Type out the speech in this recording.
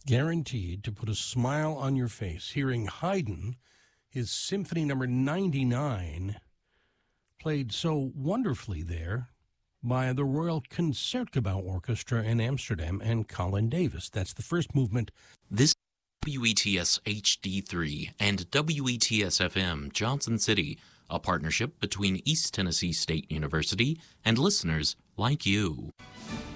Guaranteed to put a smile on your face. Hearing Haydn, his Symphony Number 99, played so wonderfully there by the Royal Concertgebouw Orchestra in Amsterdam and Colin Davis. That's the first movement. This WETS HD3 and WETS FM Johnson City, a partnership between East Tennessee State University and listeners like you.